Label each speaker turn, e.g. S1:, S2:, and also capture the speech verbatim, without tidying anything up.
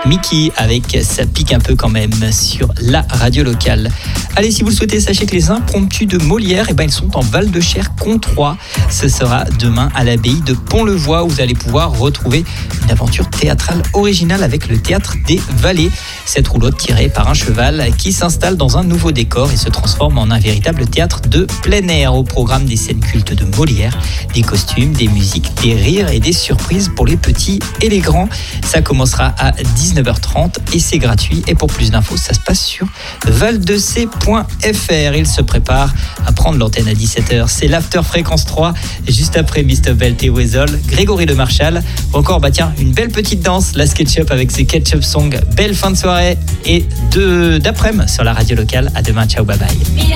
S1: Mickey avec Ça pique un peu quand même sur la radio locale. Allez, si vous le souhaitez, sachez que les impromptus de Molière, eh ben, ils sont en Val-de-Cher Comtrois. Ce sera demain à l'abbaye de Pont-le-Voix où vous allez pouvoir retrouver une aventure théâtrale originale avec le théâtre des Vallées. Cette roulotte tirée par un cheval qui s'installe dans un nouveau décor et se transforme en un véritable théâtre de plein air. Au programme des scènes cultes de Molière, des costumes, des musiques, des rires et des surprises pour les petits et les grands. Ça commencera à dix-neuf heures trente et c'est gratuit. Et pour plus d'infos, ça se passe sur val de c point f r. Il se prépare à prendre l'antenne à dix-sept heures. C'est l'After Fréquence trois, juste après Mister Belt et Weasel, Grégory de Marchal. Ou encore, bah tiens, une belle petite danse, la SketchUp avec ses Ketchup Songs. Belle fin de soirée et de, d'après-midi sur la radio locale. À demain, ciao, bye bye.